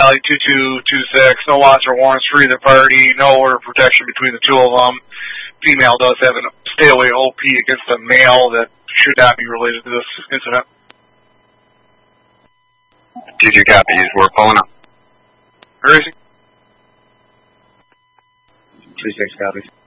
Valley 2226. No lots or warrants for either party. No order of protection between the two of them. Female does have a stay away OP against a male that should not be related to this incident. Did you copy? We're pulling up. Where is he? 36 copies.